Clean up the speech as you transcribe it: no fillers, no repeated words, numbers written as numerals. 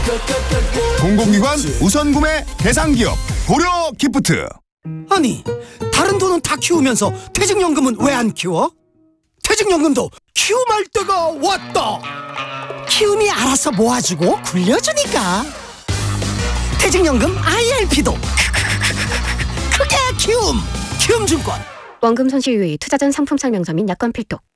공공기관 우선구매 대상기업 고려기프트. 아니, 다른 돈은 다 키우면서 퇴직연금은 왜 안 키워? 퇴직연금도 키움할 때가 왔다. 키움이 알아서 모아주고 굴려주니까. 퇴직연금 IRP도 크게 키움. 키움증권. 원금 손실 유의, 투자전 상품 설명서 및 약관 필독.